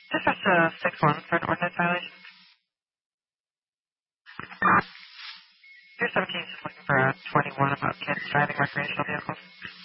This is 6-1 for an ordinance violation. 217 is just looking for 21 about kids driving recreational vehicles.